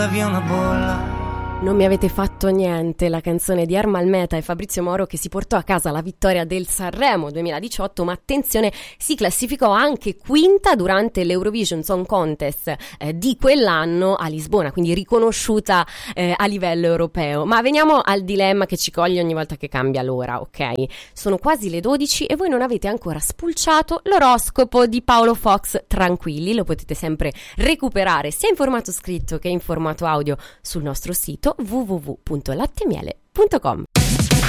Via una bolla. Non mi avete fatto niente, la canzone di Ermal Meta e Fabrizio Moro che si portò a casa la vittoria del Sanremo 2018, ma attenzione, si classificò anche quinta durante l'Eurovision Song Contest di quell'anno a Lisbona, quindi riconosciuta a livello europeo. Ma veniamo al dilemma che ci coglie ogni volta che cambia l'ora, ok? Sono quasi le 12 e voi non avete ancora spulciato l'oroscopo di Paolo Fox. Tranquilli, lo potete sempre recuperare sia in formato scritto che in formato audio sul nostro sito www.lattemiele.com.